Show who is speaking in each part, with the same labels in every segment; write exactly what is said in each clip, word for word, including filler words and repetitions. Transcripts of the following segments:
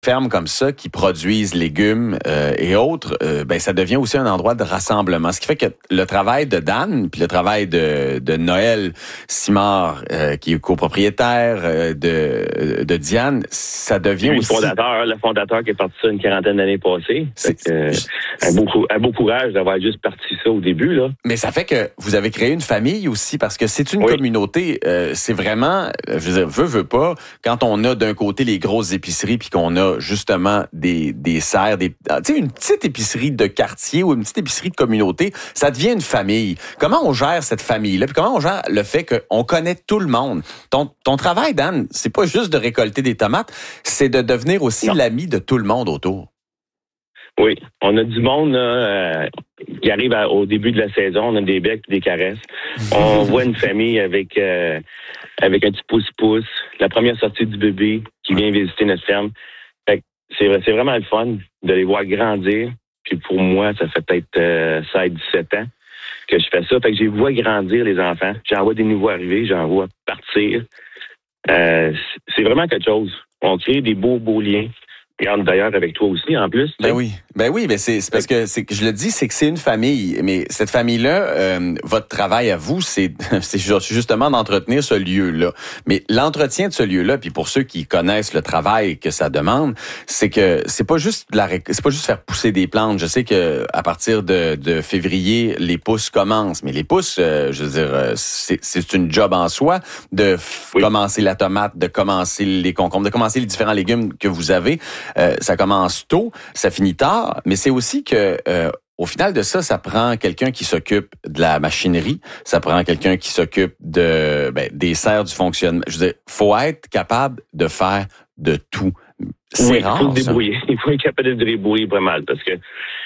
Speaker 1: fermes comme ça qui produisent légumes euh, et autres, euh, ben ça devient aussi un endroit de rassemblement. Ce qui fait que le travail de Dan, puis le travail de, de Noël Simard, euh, qui est copropriétaire euh, de, de Diane, ça devient
Speaker 2: le
Speaker 1: aussi...
Speaker 2: fondateur, le fondateur qui est parti ça une quarantaine d'années passées. C'est, que, euh, un, beau, un beau courage d'avoir juste parti ça au début, là.
Speaker 1: Mais ça fait que vous avez créé une famille aussi, parce que c'est une
Speaker 2: oui.
Speaker 1: communauté. Euh, c'est vraiment, je veux dire, veut, veut pas, quand on a d'un côté les grosses épiceries, puis qu'on a justement des, des serres, des, tu sais, une petite épicerie de quartier ou une petite épicerie de communauté, ça devient une famille. Comment on gère cette famille-là? Puis comment on gère le fait qu'on connaît tout le monde? Ton, ton travail, Dan, c'est pas juste de récolter des tomates, c'est de devenir aussi non. l'ami de tout le monde autour.
Speaker 2: Oui, on a du monde là, euh, qui arrive à, au début de la saison, on a des becs et des caresses. On voit une famille avec euh, avec un petit pouce-pouce, la première sortie du bébé qui vient visiter notre ferme. C'est, c'est vraiment le fun de les voir grandir. Puis pour moi, ça fait peut-être euh, seize dix-sept ans que je fais ça. Fait que je les vois grandir, les enfants. J'en vois des nouveaux arriver, j'en vois partir. Euh, c'est vraiment quelque chose. On crée des beaux, beaux liens. Regarde d'ailleurs avec toi aussi, en plus.
Speaker 1: Ben oui, ben oui, mais c'est, c'est parce que c'est que je le dis, c'est que c'est une famille. Mais cette famille-là, euh, votre travail à vous, c'est, c'est justement d'entretenir ce lieu-là. Mais l'entretien de ce lieu-là, puis pour ceux qui connaissent le travail que ça demande, c'est que c'est pas juste la, c'est pas juste faire pousser des plantes. Je sais que à partir de, de février, les pousses commencent. Mais les pousses, euh, je veux dire, c'est, c'est une job en soi de f- oui. commencer la tomate, de commencer les concombres, de commencer les différents légumes que vous avez. Euh, ça commence tôt, ça finit tard, mais c'est aussi que euh, au final de ça, ça prend quelqu'un qui s'occupe de la machinerie, ça prend quelqu'un qui s'occupe de ben, des serres du fonctionnement. Je veux dire, faut être capable de faire de tout. C'est
Speaker 2: oui,
Speaker 1: rare.
Speaker 2: Il faut se débrouiller. Il faut être capable de se débrouiller pas mal parce que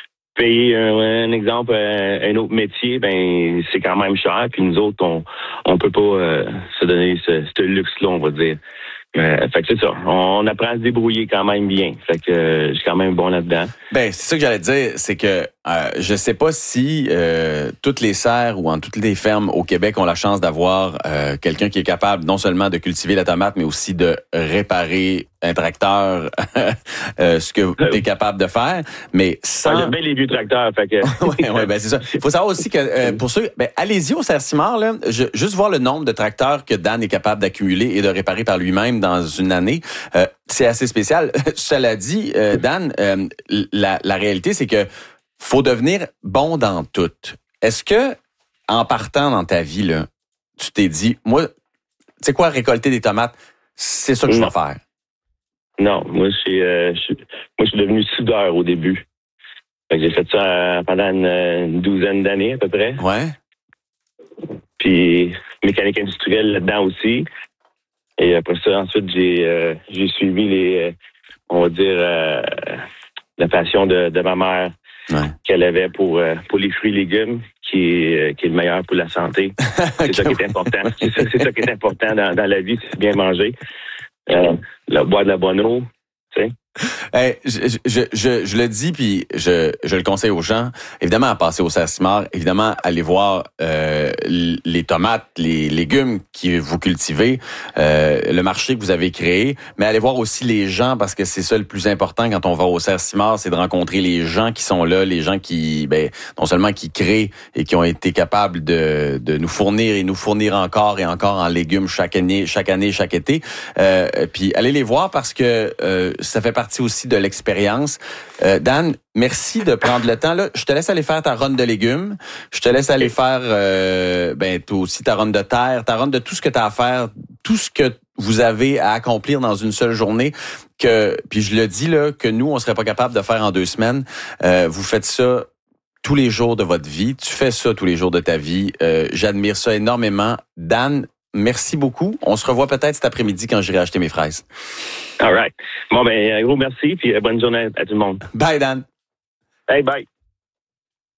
Speaker 2: payer un, un exemple, un, un autre métier, ben c'est quand même cher. Puis nous autres, on on peut pas euh, se donner ce, ce luxe-là, on va dire. Euh, fait que c'est ça. On apprend à se débrouiller quand même bien. Fait que euh, je suis quand même bon là-dedans.
Speaker 1: Ben, c'est ça que j'allais dire, c'est que euh, je sais pas si euh, toutes les serres ou en toutes les fermes au Québec ont la chance d'avoir euh, quelqu'un qui est capable non seulement de cultiver la tomate, mais aussi de réparer un tracteur, euh, ce que tu es capable de faire. Mais sans...
Speaker 2: Ouais, j'aime bien les vieux tracteurs. Fait que...
Speaker 1: oui, ouais, ben c'est ça. Il faut savoir aussi que euh, pour ceux, ben allez-y au Serre-Simard, là, je, juste voir le nombre de tracteurs que Dan est capable d'accumuler et de réparer par lui-même dans une année. Euh, c'est assez spécial. Cela dit, euh, Dan, euh, la, la réalité, c'est que faut devenir bon dans tout. Est-ce que, en partant dans ta vie, là, tu t'es dit, moi, tu sais quoi, récolter des tomates, c'est ça que je vais faire?
Speaker 2: Non, moi, je suis, euh, je suis, moi, je suis devenu soudeur au début. Fait que j'ai fait ça pendant une, une douzaine d'années, à peu près.
Speaker 1: Ouais.
Speaker 2: Puis, mécanique industrielle là-dedans aussi. Et après ça, ensuite, j'ai, euh, j'ai suivi les, on va dire, euh, la passion de, de ma mère. Ouais. Qu'elle avait pour euh, pour les fruits et légumes, qui est, qui est le meilleur pour la santé. C'est ça qui est important. C'est ça, c'est ça qui est important dans, dans la vie, c'est bien manger. Euh, le boire de la bonne eau, tu sais.
Speaker 1: Hey, je, je, je, je le dis, puis je, je le conseille aux gens, évidemment, à passer au Serre-Simard, évidemment, aller voir euh, les tomates, les légumes que vous cultivez, euh, le marché que vous avez créé, mais aller voir aussi les gens, parce que c'est ça le plus important quand on va au Serre-Simard, c'est de rencontrer les gens qui sont là, les gens qui, ben, non seulement qui créent et qui ont été capables de, de nous fournir et nous fournir encore et encore en légumes chaque année, chaque année, chaque été, euh, puis allez les voir parce que euh, ça fait partie aussi de l'expérience. Euh, Dan, merci de prendre le temps. Là, je te laisse aller faire ta ronde de légumes. Je te laisse aller faire euh, ben toi aussi ta ronde de terre, ta ronde de tout ce que tu as à faire, tout ce que vous avez à accomplir dans une seule journée. Que puis je le dis là que nous on serait pas capable de faire en deux semaines. Euh, vous faites ça tous les jours de votre vie. Tu fais ça tous les jours de ta vie. Euh, j'admire ça énormément. Dan, merci beaucoup. On se revoit peut-être cet après-midi quand j'irai acheter mes fraises.
Speaker 2: All right. Bon, ben, un gros merci, puis bonne journée à tout le monde.
Speaker 1: Bye, Dan.
Speaker 2: Hey, bye.